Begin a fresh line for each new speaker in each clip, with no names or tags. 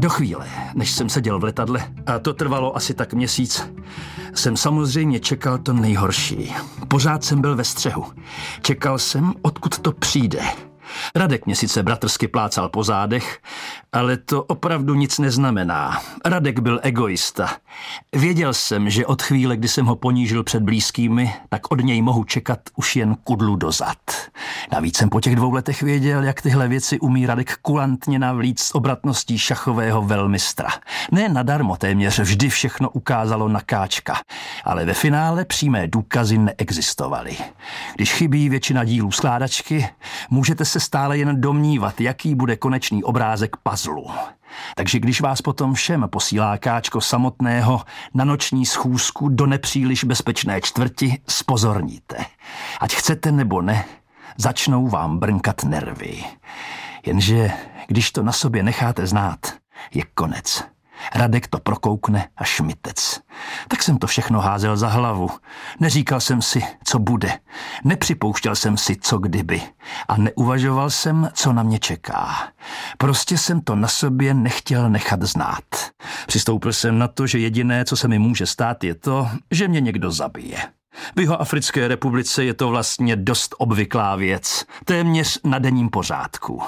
Do chvíle, než jsem seděl v letadle, a to trvalo asi tak měsíc, jsem samozřejmě čekal to nejhorší. Pořád jsem byl ve střehu. Čekal jsem, odkud to přijde. Radek mě sice bratrsky plácal po zádech, ale to opravdu nic neznamená. Radek byl egoista. Věděl jsem, že od chvíle, kdy jsem ho ponížil před blízkými, tak od něj mohu čekat už jen kudlu do zad. Navíc jsem po těch 2 letech věděl, jak tyhle věci umí Radek kulantně navlít s obratností šachového velmistra. Ne nadarmo téměř vždy všechno ukázalo na káčka, ale ve finále přímé důkazy neexistovaly. Když chybí většina dílů skládačky, můžete se stále jen domnívat, jaký bude konečný obrázek puzzlu. Takže když vás potom všem posílá káčko samotného na noční schůzku do nepříliš bezpečné čtvrti, zpozorníte. Ať chcete nebo ne, začnou vám brnkat nervy. Jenže když to na sobě necháte znát, je konec. Radek to prokoukne a šmitec. Tak jsem to všechno házel za hlavu. Neříkal jsem si, co bude. Nepřipouštěl jsem si, co kdyby. A neuvažoval jsem, co na mě čeká. Prostě jsem to na sobě nechtěl nechat znát. Přistoupil jsem na to, že jediné, co se mi může stát, je to, že mě někdo zabije. V Jihoafrické republice je to vlastně dost obvyklá věc. Téměř na denním pořádku.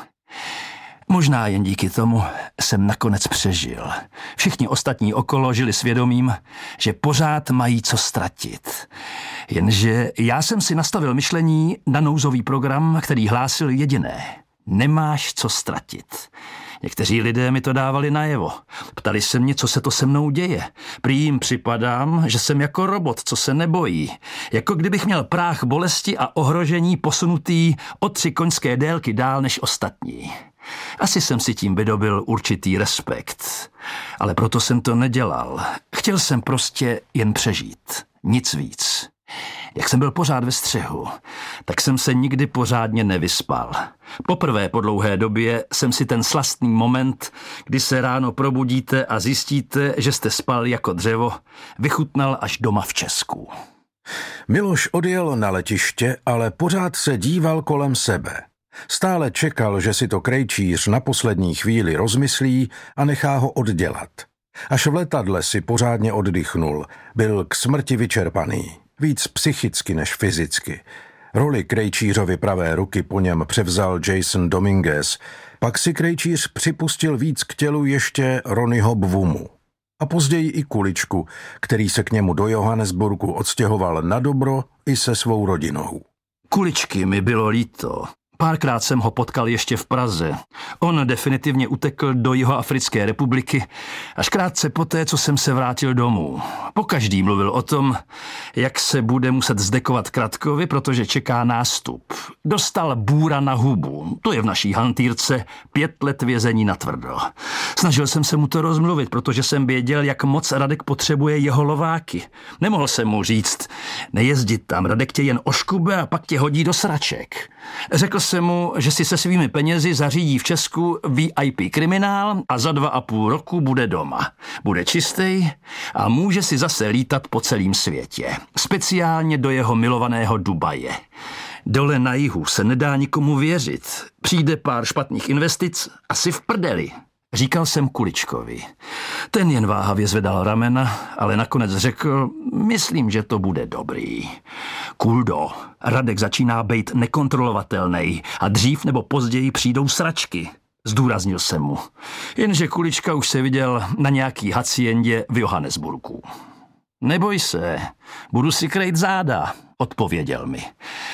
Možná jen díky tomu jsem nakonec přežil. Všichni ostatní okolo žili svědomím, že pořád mají co ztratit. Jenže já jsem si nastavil myšlení na nouzový program, který hlásil jediné. Nemáš co ztratit. Někteří lidé mi to dávali najevo. Ptali se mě, co se to se mnou děje. Prý jim připadám, že jsem jako robot, co se nebojí. Jako kdybych měl práh bolesti a ohrožení posunutý o 3 koňské délky dál než ostatní. Asi jsem si tím vydobil určitý respekt. Ale proto jsem to nedělal. Chtěl jsem prostě jen přežít. Nic víc. Jak jsem byl pořád ve střehu, tak jsem se nikdy pořádně nevyspal. Poprvé po dlouhé době jsem si ten slastný moment, kdy se ráno probudíte a zjistíte, že jste spal jako dřevo, vychutnal až doma v Česku.
Miloš odjel na letiště, ale pořád se díval kolem sebe. Stále čekal, že si to Krejčíř na poslední chvíli rozmyslí a nechá ho oddělat. Až v letadle si pořádně oddychnul, byl k smrti vyčerpaný. Víc psychicky než fyzicky. Roli Krejčířovy pravé ruky po něm převzal Jason Dominguez. Pak si Krejčíř připustil víc k tělu ještě Ronnyho Bvumu. A později i Kuličku, který se k němu do Johannesburgu odstěhoval na dobro i se svou rodinou.
Kuličky mi bylo líto. Párkrát jsem ho potkal ještě v Praze. On definitivně utekl do Jihoafrické republiky až krátce poté, co jsem se vrátil domů. Pokaždý mluvil o tom, jak se bude muset zdekovat Kratkovi, protože čeká nástup. Dostal bůra na hubu. To je v naší hantýrce 5 let vězení natvrdo. Snažil jsem se mu to rozmluvit, protože jsem věděl, jak moc Radek potřebuje jeho lováky. Nemohl jsem mu říct, nejezdit tam, Radek tě jen oškube a pak tě hodí do sraček. Řekl jsem mu, že si se svými penězi zařídí v Česku VIP kriminál a za 2,5 roku bude doma. Bude čistý a může si zase lítat po celém světě. Speciálně do jeho milovaného Dubaje. Dole na jihu se nedá nikomu věřit. Přijde pár špatných investic a si v prdeli. Říkal jsem Kuličkovi. Ten jen váhavě zvedal ramena, ale nakonec řekl, myslím, že to bude dobrý. Kuldo, Radek začíná být nekontrolovatelný a dřív nebo později přijdou sračky, zdůraznil jsem mu. Jenže Kulička už se viděl na nějaký haciendě v Johannesburgu. Neboj se, budu si krejt záda, odpověděl mi.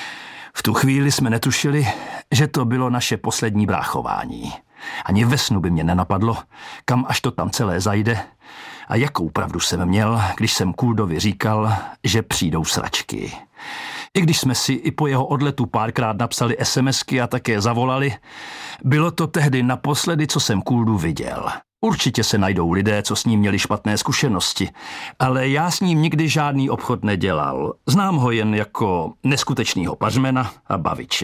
V tu chvíli jsme netušili, že to bylo naše poslední bráchování. Ani ve snu by mě nenapadlo, kam až to tam celé zajde a jakou pravdu jsem měl, když jsem Kuldovi říkal, že přijdou sračky. I když jsme si i po jeho odletu párkrát napsali SMSky a také zavolali, bylo to tehdy naposledy, co jsem Kuldu viděl. Určitě se najdou lidé, co s ním měli špatné zkušenosti, ale já s ním nikdy žádný obchod nedělal. Znám ho jen jako neskutečnýho pařmena a baviče.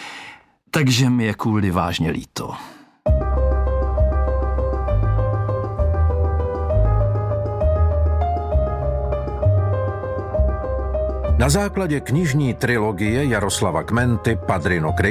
Takže mi je Kuldy vážně líto.
Na základě knižní trilogie Jaroslava Kmenty Padrino